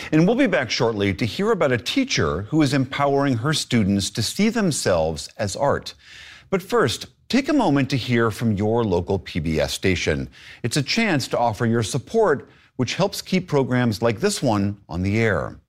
And we'll be back shortly to hear about a teacher who is empowering her students to see themselves as art. But first, take a moment to hear from your local PBS station. It's a chance to offer your support, which helps keep programs like this one on the air.